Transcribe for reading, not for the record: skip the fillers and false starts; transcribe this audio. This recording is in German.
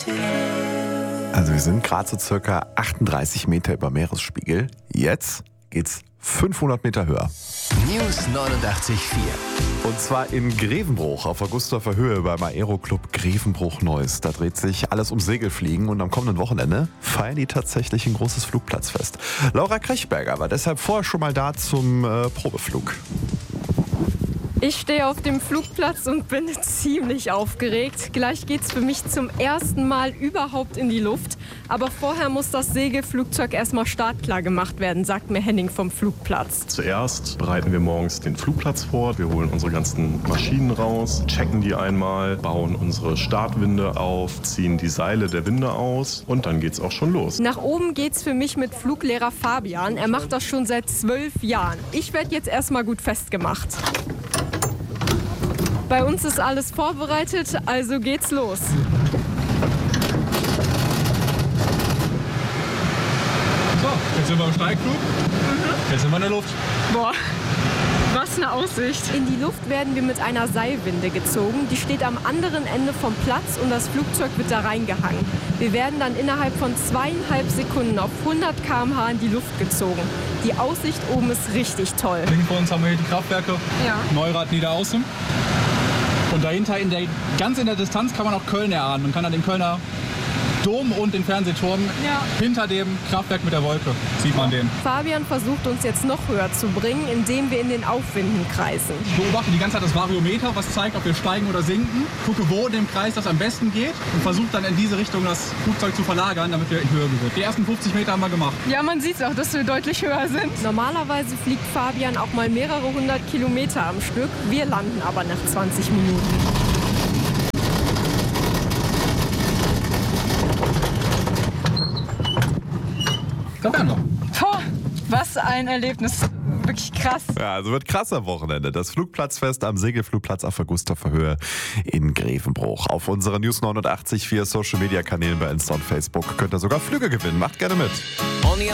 Also wir sind gerade so circa 38 Meter über Meeresspiegel. Jetzt geht's 500 Meter höher. News 89.4. Und zwar in Grevenbruch auf Augustafer Höhe beim Aeroclub Grevenbruch-Neuss. Da dreht sich alles um Segelfliegen und am kommenden Wochenende feiern die tatsächlich ein großes Flugplatzfest. Laura Krechberger war deshalb vorher schon mal da zum Probeflug. Ich stehe auf dem Flugplatz und bin ziemlich aufgeregt. Gleich geht's für mich zum ersten Mal überhaupt in die Luft. Aber vorher muss das Segelflugzeug erstmal startklar gemacht werden, sagt mir Henning vom Flugplatz. Zuerst bereiten wir morgens den Flugplatz vor. Wir holen unsere ganzen Maschinen raus, checken die einmal, bauen unsere Startwinde auf, ziehen die Seile der Winde aus und dann geht's auch schon los. Nach oben geht's für mich mit Fluglehrer Fabian. Er macht das schon seit 12 Jahren. Ich werde jetzt erstmal gut festgemacht. Bei uns ist alles vorbereitet, also geht's los. So, jetzt sind wir im Steigflug. Jetzt sind wir in der Luft. Boah, was eine Aussicht. In die Luft werden wir mit einer Seilwinde gezogen. Die steht am anderen Ende vom Platz und das Flugzeug wird da reingehangen. Wir werden dann innerhalb von 2,5 Sekunden auf 100 km/h in die Luft gezogen. Die Aussicht oben ist richtig toll. Links vor uns haben wir hier die Kraftwerke. Ja. Neurath, Niederaußen. Und dahinter, ganz in der Distanz, kann man auch Köln erahnen. Man kann dann den Kölner Dom und den Fernsehturm hinter dem Kraftwerk mit der Wolke, sieht man den. Fabian versucht uns jetzt noch höher zu bringen, indem wir in den Aufwinden kreisen. Ich beobachte die ganze Zeit das Variometer, was zeigt, ob wir steigen oder sinken. Gucke, wo in dem Kreis das am besten geht und versuche dann in diese Richtung das Flugzeug zu verlagern, damit wir in Höhe gewinnen. Die ersten 50 Meter haben wir gemacht. Ja, man sieht auch, dass wir deutlich höher sind. Normalerweise fliegt Fabian auch mal mehrere 100 Kilometer am Stück. Wir landen aber nach 20 Minuten. Da wären wir. Boah, was ein Erlebnis. Wirklich krass. Ja, also wird krass am Wochenende. Das Flugplatzfest am Segelflugplatz auf Augustafer Höhe in Grevenbruch. Auf unseren News 89.4 Social Media Kanälen bei Insta und Facebook könnt ihr sogar Flüge gewinnen. Macht gerne mit.